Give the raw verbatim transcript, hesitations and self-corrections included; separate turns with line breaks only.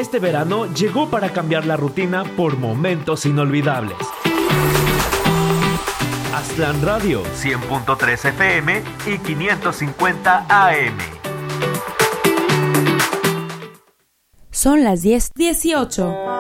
Este verano llegó para cambiar la rutina por momentos inolvidables. Aztlán Radio, cien punto tres F M y quinientos cincuenta A M.
Son las diez dieciocho.